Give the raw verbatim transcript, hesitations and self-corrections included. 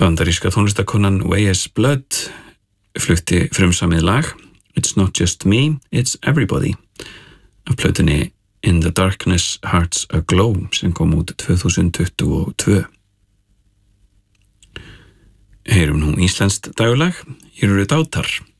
Bandaríska tónlistakonan Way S. Blood flutti frumsamið lag It's Not Just Me, It's Everybody af plötunni In the Darkness Hearts Aglow sem kom út tvö þúsund tuttugu og tvö. Heyrum nú íslenskt dagurlag, hér eru Dátar.